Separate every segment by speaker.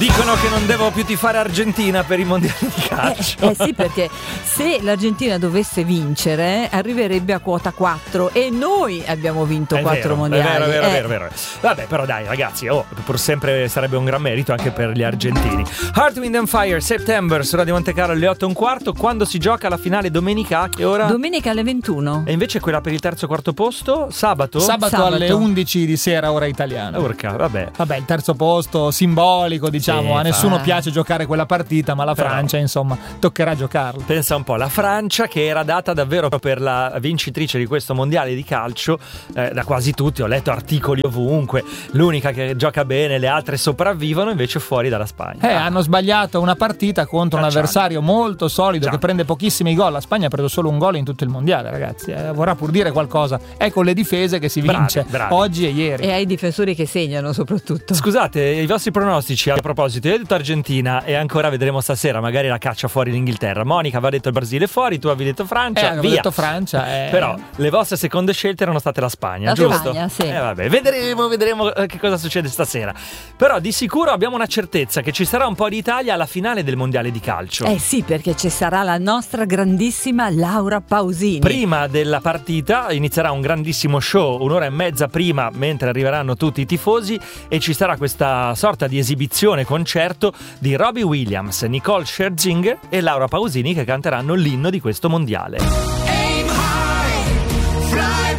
Speaker 1: Dicono che non devo più tifare Argentina per i mondiali di calcio.
Speaker 2: Sì, perché se l'Argentina dovesse vincere arriverebbe a quota 4 e noi abbiamo vinto 4 mondiali.
Speaker 1: È vero. Vabbè, però dai ragazzi, pur sempre sarebbe un gran merito anche per gli argentini. Heart, Wind and Fire, September su Radio Monte Carlo alle 8:15. Quando si gioca la finale domenica? A che ora?
Speaker 2: Domenica alle 21.
Speaker 1: E invece quella per il terzo quarto posto? Sabato
Speaker 3: alle 11 di sera ora italiana.
Speaker 1: Urca, vabbè,
Speaker 3: il terzo posto simbolico, diciamo. A nessuno piace giocare quella partita, ma la Francia, insomma, toccherà giocarla.
Speaker 1: Pensa un po', la Francia che era data davvero per la vincitrice di questo mondiale di calcio, da quasi tutti, ho letto articoli ovunque, l'unica che gioca bene, le altre sopravvivono, invece fuori dalla Spagna.
Speaker 3: Hanno sbagliato una partita contro un avversario molto solido che prende pochissimi gol. La Spagna ha preso solo un gol in tutto il mondiale, ragazzi. Vorrà pur dire qualcosa. È con le difese che si vince oggi e ieri.
Speaker 2: E ai difensori che segnano soprattutto.
Speaker 1: Scusate, i vostri pronostici a proposito, io ho detto Argentina e ancora vedremo stasera, magari la caccia fuori l'Inghilterra. Monica aveva detto il Brasile fuori, tu avevi detto Francia,
Speaker 3: avevo detto Francia.
Speaker 1: Però le vostre seconde scelte erano state la Spagna, giusto?
Speaker 2: Spagna, sì.
Speaker 1: Vabbè, vedremo che cosa succede stasera. Però di sicuro abbiamo una certezza che ci sarà un po' di Italia alla finale del mondiale di calcio.
Speaker 2: Sì, perché ci sarà la nostra grandissima Laura Pausini.
Speaker 1: Prima della partita inizierà un grandissimo show, un'ora e mezza prima, mentre arriveranno tutti i tifosi, e ci sarà questa sorta di esibizione concerto di Robbie Williams, Nicole Scherzinger e Laura Pausini che canteranno l'inno di questo mondiale.
Speaker 4: Aim high, fly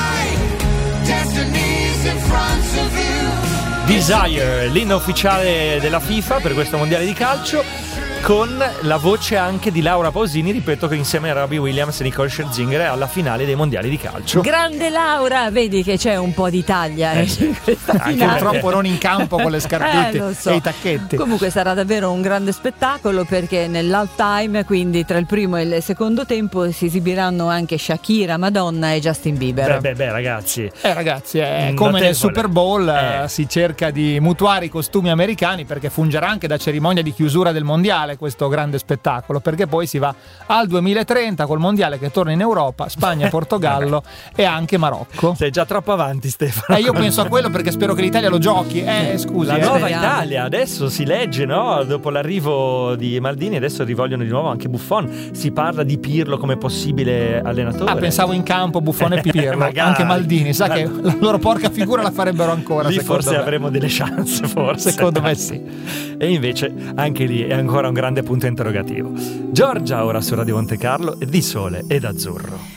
Speaker 4: by, destiny's in front of you.
Speaker 1: Desire, l'inno ufficiale della FIFA per questo mondiale di calcio, con la voce anche di Laura Pausini, ripeto, che insieme a Robbie Williams e Nicole Scherzinger è alla finale dei mondiali di calcio.
Speaker 2: Grande Laura, vedi che c'è un po' d'Italia in questa finale.
Speaker 3: Purtroppo non in campo con le scarpette e i tacchetti.
Speaker 2: Comunque sarà davvero un grande spettacolo, perché nell'halftime, quindi tra il primo e il secondo tempo, si esibiranno anche Shakira, Madonna e Justin Bieber.
Speaker 1: Beh, ragazzi,
Speaker 3: come nel Super Bowl si cerca di mutuare i costumi americani, perché fungerà anche da cerimonia di chiusura del mondiale questo grande spettacolo, perché poi si va al 2030 col mondiale che torna in Europa, Spagna, Portogallo e anche Marocco.
Speaker 1: Sei già troppo avanti, Stefano.
Speaker 3: Io penso a quello perché spero che l'Italia lo giochi. Scusi,
Speaker 1: la nuova Italia adesso si legge, no? Dopo l'arrivo di Maldini adesso rivogliono di nuovo anche Buffon, si parla di Pirlo come possibile allenatore.
Speaker 3: Pensavo in campo Buffon e Pirlo, anche Maldini, sa che la loro porca figura la farebbero ancora.
Speaker 1: Lì forse avremo delle chance, forse.
Speaker 3: Secondo me sì.
Speaker 1: E invece anche lì è ancora un grande punto interrogativo. Giorgia ora su Radio Monte Carlo, di sole ed azzurro.